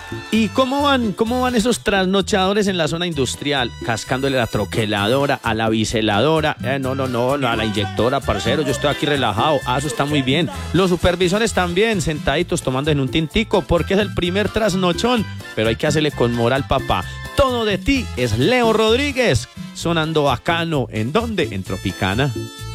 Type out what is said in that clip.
¿Y cómo van esos trasnochadores en la zona industrial? Cascándole a la troqueladora, a la biseladora. No, a la inyectora, parcero. Yo estoy aquí relajado. Eso está muy bien. Los supervisores también, sentaditos tomando en un tintico, porque es el primer trasnochón. Pero hay que hacerle con moral, papá. Todo de ti es Leo Rodríguez, sonando bacano. ¿En dónde? En Tropicana.